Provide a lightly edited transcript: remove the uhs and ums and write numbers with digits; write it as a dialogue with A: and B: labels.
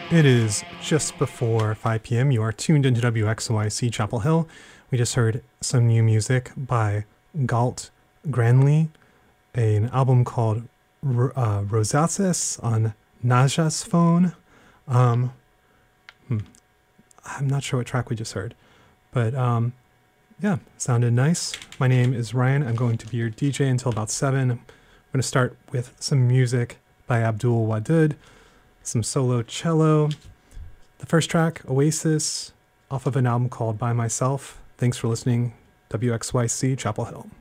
A: It is just before 5 p.m. You are tuned into WXYC Chapel Hill. We just heard some new music by Galt Granley, an album called Rosaces on Naja's phone. I'm not sure what track we just heard, but yeah, sounded nice. My name is Ryan. I'm going to be your DJ until about 7. I'm going to start with some music by Abdul Wadud, some solo cello. The first track, Oasis, off of an album called By Myself. Thanks for listening. WXYC Chapel Hill.